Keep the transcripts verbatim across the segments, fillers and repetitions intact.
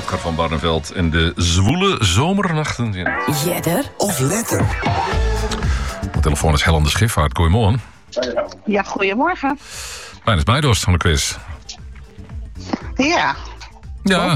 Rutger van Barneveld en de zwoele zomernachten. Jedder of letter? De telefoon is Helen de Schifvaart. Goedemorgen. Ja, goedemorgen. Kleine Bijdorst van de quiz. Ja. Ja.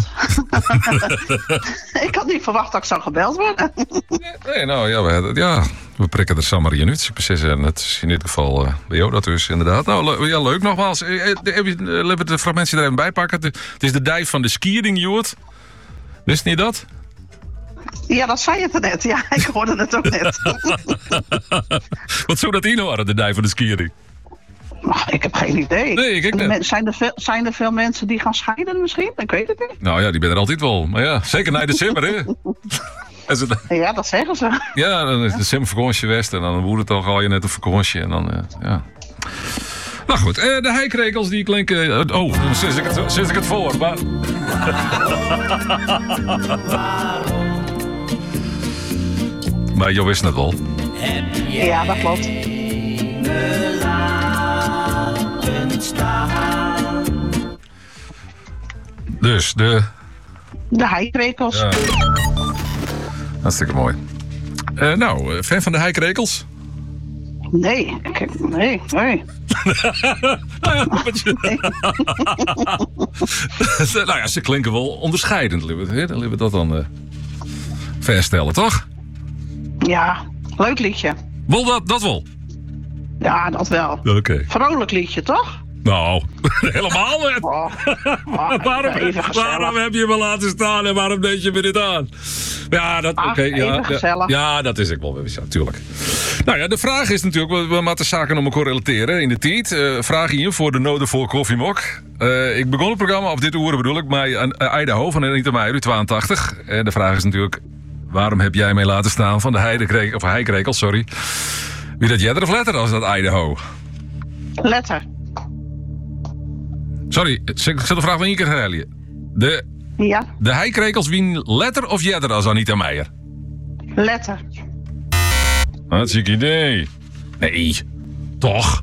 Ik had niet verwacht dat ik zou gebeld worden. Nee, nou ja, we, ja, we prikken er Samaria nu. Precies, en het is in dit geval uh, bij jou dat dus inderdaad. Nou, le- ja, leuk nogmaals. Laten we het fragmentje er even bij pakken. Het is de dijf van de skiering, Joert. Wist niet dat? Ja, dat zei je het net. Ja, ik hoorde het ook net. Wat zou dat hier nou waren, de dijf van de skiering? Oh, ik heb geen idee. Nee, ik ook niet. Zijn er, veel, zijn er veel mensen die gaan scheiden misschien? Ik weet het niet. Nou ja, die ben er altijd wel. Maar ja, zeker na december, hè? Het, ja, dat zeggen ze. Ja, dan is december vakantie west en dan wordt het al ga je net op vakantie en dan, uh, ja. Nou goed, uh, de heikrekels die klinken... Uh, oh, sinds ik het, sinds ik het voor. Maar... maar jou wist het wel. Ja, dat klopt. Dus de... De heikrekels. Ja. Hartstikke mooi. Uh, nou, fan van de heikrekels? Nee, ik, nee, nee. nou, ja, nee. nou ja, ze klinken wel onderscheidend. Dan willen we dat dan uh, verstellen, toch? Ja, leuk liedje. Wel dat, dat wel? Ja, dat wel. Oké. Okay. Vrolijk liedje, toch? Nou, helemaal niet. Oh, oh, waarom, waarom heb je me laten staan en waarom deed je me dit aan? Ja, dat, Ach, okay, ja, ja, ja, dat is ik wel. Ja, tuurlijk. Nou ja, de vraag is natuurlijk, we, we moeten zaken om elkaar relateren in de tijd. Uh, vraag hier voor de noden voor koffiemok. Uh, ik begon het programma, op dit uur bedoel ik, bij uh, Idaho van Anita Meijer, tweeëntachtig. En de vraag is natuurlijk, waarom heb jij mij laten staan van de heidekrekel, of heikrekel, sorry. Wie dat jedder of letter als dat Idaho? Letter. Sorry, ik zet de vraag van één keer herhalen. De, ja? de heikrekels wien letter of jedder als Anita Meijer? Letter. Hartstikke idee. Nee, toch?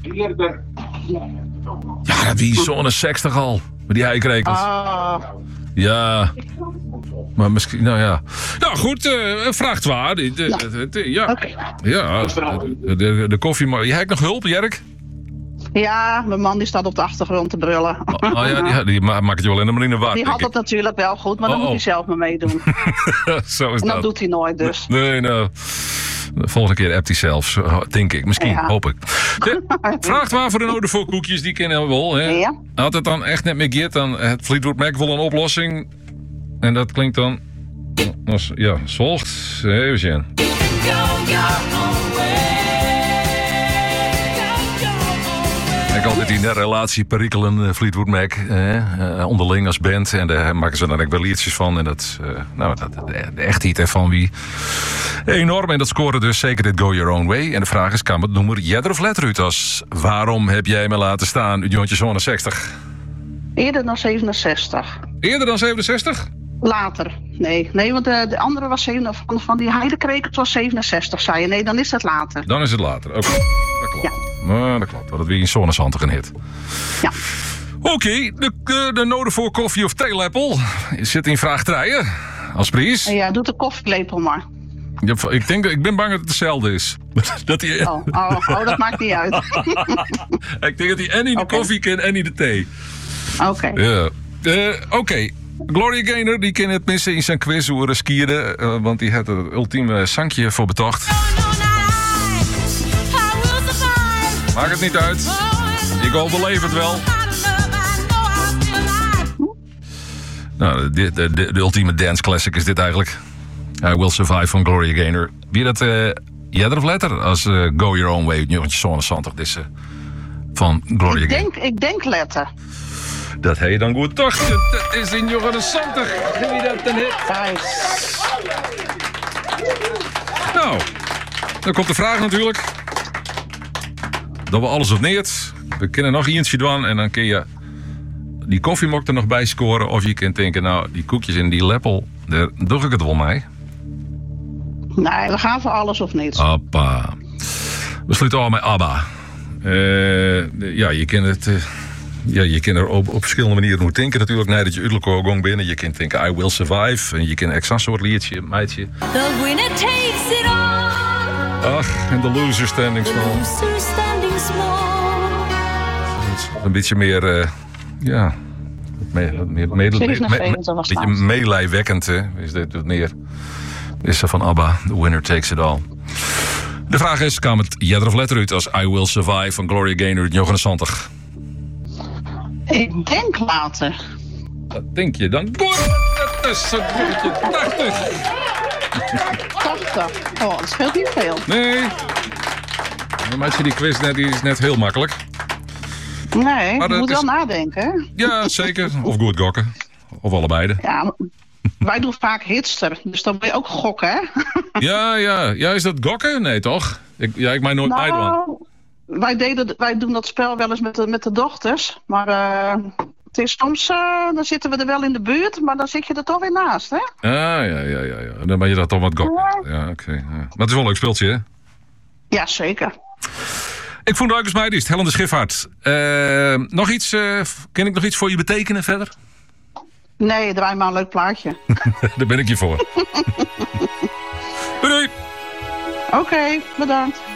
Ja, dat wie zo'n zestig al. Met die heikrekels. Oh. Ja. Maar misschien, nou ja. Nou goed, uh, vraagt waar. De, de, ja. De, de, ja. Okay. Ja. De, de, de koffie. Maar jij hebt nog hulp, Jerk? Ja, mijn man die staat op de achtergrond te brullen. Oh, oh ja, die, die maakt het je wel in de marine waard. Die had het natuurlijk wel goed, maar dan oh, moet hij zelf maar meedoen. Zo is en dat. dat doet hij nooit dus. Nee, nou. De volgende keer appt hij zelf, denk ik. Misschien, ja. hoop ik. De, vraagt waar voor de noden voor koekjes, die kennen we wel. Hè? Ja. Had het dan echt net meer geert, dan het Fleetwood Mac wel een oplossing. En dat klinkt dan... Als, ja, volgt. Even zien. Ik altijd in de relatie perikelen Fleetwood Mac eh, uh, onderling als band en daar maken ze dan ook wel liedjes van en dat, uh, nou, dat de, de echtheid ervan wie enorm en dat scoren dus zeker dit Go Your Own Way en de vraag is, kan het noemen jedder of letter uit als waarom heb jij me laten staan uit Jontje zestig? Eerder dan zevenenzestig. Eerder dan zevenenzestig? Later. Nee, nee, want de, de andere was zeven, van, van die heidekrekels was zevenenzestig, zei je. Nee, dan is het later. Dan is het later, oké. Okay. Dat klopt. Ja. Nou, dat klopt. Dat is weer een zonnesantig een hit. Ja. Oké, okay, de, de, de noden voor koffie of theelepel zit in vraag drie, als prijs. Ja, doe de koffielepel maar. Ja, ik, denk, ik ben bang dat het hetzelfde is. dat die... oh, oh, oh, dat maakt niet uit. ik denk dat hij en in de okay. koffie kent en in de thee. Oké. Okay. Ja. Uh, Oké. Okay. Gloria Gaynor, die kan het missen in zijn quiz hoe skieren, uh, want die had het ultieme zangje voor betocht. Maakt het niet uit. Ik overleef het wel. Nou, de, de, de, de ultieme dance classic is dit eigenlijk. I Will Survive van Gloria Gaynor. Wie dat, uh, jedder of letter? Als uh, Go Your Own Way, Jontje zestig, dit is uh, van Gloria ik Gaynor. Denk, ik denk letter. Dat heet dan goed toch? Dat is in Johannes zestig. Wie dat dan hit? Nou, dan komt de vraag natuurlijk. Dat we alles of niet. We kunnen nog eentje doen en dan kun je die koffiemok er nog bij scoren. Of je kunt denken, nou, die koekjes in die leppel, daar doe ik het wel mee. Nee, we gaan voor alles of niets. Appa. We sluiten al met ABBA. Uh, ja, je kent het... Uh, ja, je kan er op, op verschillende manieren hoe denken natuurlijk. Nee, dat je uiterlijk gong binnen. Je kunt denken, I will survive. En je kan exact soort liedje, meidje. The winner takes it all. Ach, en de loser standing The small. loser standing small. Een beetje meer, uh, ja... Meer, meer, meer, beetje meelijwekkend, hè? Is dit wat meer? Is er van ABBA, The Winner Takes It All. De vraag is, kwam het jeder of letter uit als I Will Survive van Gloria Gaynor negenenzeventig? Ik denk later. Dat denk je dan? Goed, dat is een beetje tachtig. tachtig. Oh, dat scheelt niet veel. Nee. Maar die quiz net, die is net heel makkelijk. Nee, maar je moet is... wel nadenken, hè? Ja, zeker. Of goed gokken. Of allebei. Ja, wij doen vaak hitster, dus dan ben je ook gokken, hè? Ja, ja. Ja, is dat gokken? Nee, toch? Ik, ja, ik mij nooit nou, meedoen. Wij, deden, wij doen dat spel wel eens met de, met de dochters. Maar uh, het is soms, uh, dan zitten we er wel in de buurt, maar dan zit je er toch weer naast, hè? Ah, ja, ja, ja. ja. Dan ben je dat toch wat gokken. Ja, oké. Okay, ja. Maar het is wel een leuk speeltje, hè? Ja, zeker. Ik vond het leuk als mij, die is Hellende Schifhart. Uh, nog iets, uh, kan ik nog iets voor je betekenen verder? Nee, draai maar een leuk plaatje. Daar ben ik je voor. Doei doei. Oké, okay, bedankt.